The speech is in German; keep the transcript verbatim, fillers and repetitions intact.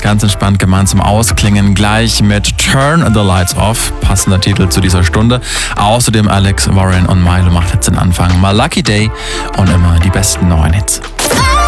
ganz entspannt gemeinsam ausklingen. Gleich mit Turn the Lights Off, passender Titel zu dieser Stunde. Außerdem Alex Warren und Milo macht jetzt den Anfang. Mal Lucky Day und immer die besten neuen Hits.